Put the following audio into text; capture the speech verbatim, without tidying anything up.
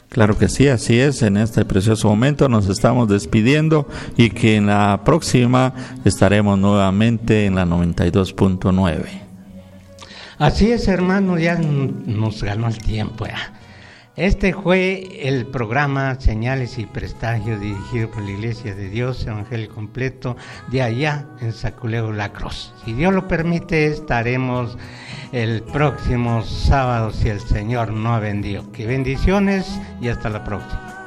Claro que sí, así es. En este precioso momento nos estamos despidiendo y que en la próxima estaremos nuevamente en la noventa y dos punto nueve. Así es, hermano, ya nos ganó el tiempo. Ya. Este fue el programa Señales y Prestagios dirigido por la Iglesia de Dios Evangelio Completo de allá en Saculego La Cruz. Si Dios lo permite, estaremos el próximo sábado si el Señor no ha bendito. Que bendiciones y hasta la próxima.